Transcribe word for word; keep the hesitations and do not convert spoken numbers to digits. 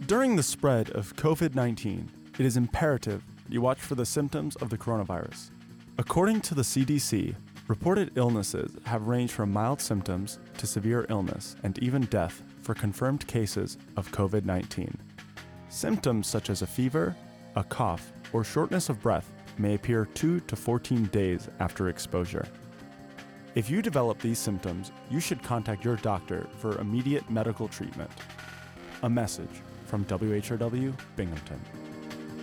During the spread of covid nineteen, it is imperative you watch for the symptoms of the coronavirus. According to the C D C, reported illnesses have ranged from mild symptoms to severe illness and even death for confirmed cases of covid nineteen. Symptoms such as a fever, a cough, or shortness of breath may appear two to fourteen days after exposure. If you develop these symptoms, you should contact your doctor for immediate medical treatment. A message from W H R W Binghamton.